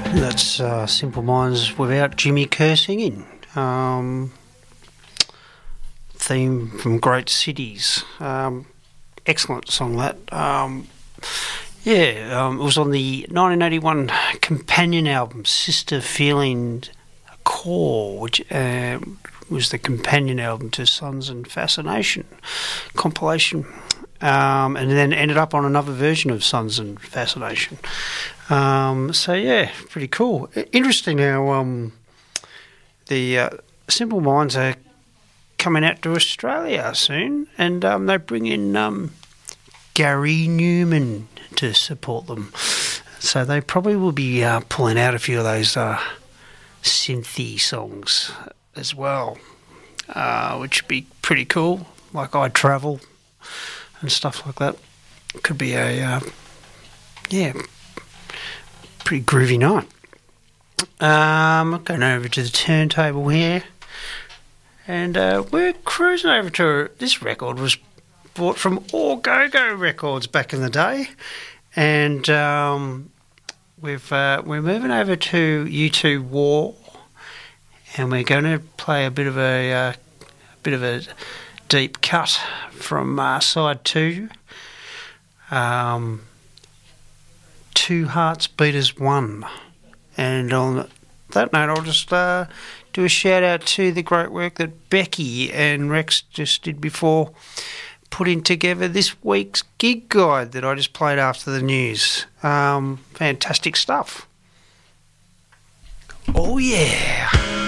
That's Simple Minds without Jimmy Kerr singing. Theme from Great Cities. Excellent song that. It was on the 1981 companion album Sister Feeling Core, which was the companion album to Sons and Fascination compilation. And then ended up on another version of Sons and Fascination. Pretty cool. Interesting how the Simple Minds are coming out to Australia soon, and they bring in Gary Newman to support them. So they probably will be pulling out a few of those synthy songs as well, which would be pretty cool, like I Travel and stuff like that. Could be a pretty groovy night. Going over to the turntable here, and we're cruising over to this record. Was bought from All Go-Go Records back in the day, and we're moving over to U2 War, and we're going to play a bit of a deep cut from side 2. Two Hearts Beat as One. And on that note, I'll just do a shout out to the great work that Becky and Rex just did before putting together this week's gig guide that I just played after the news. Fantastic stuff. Oh yeah.